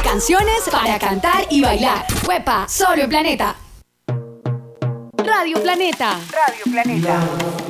Canciones para cantar y bailar. ¡Huepa! Solo en Planeta. Radio Planeta. Radio Planeta.